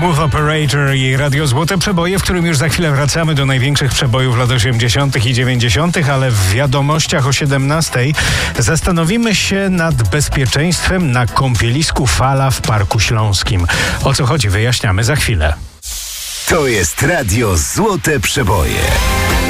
Smooth Operator i Radio Złote Przeboje, w którym już za chwilę wracamy do największych przebojów lat 80. i 90., ale w wiadomościach o 17 zastanowimy się nad bezpieczeństwem na kąpielisku Fala w Parku Śląskim. O co chodzi, wyjaśniamy za chwilę. To jest Radio Złote Przeboje.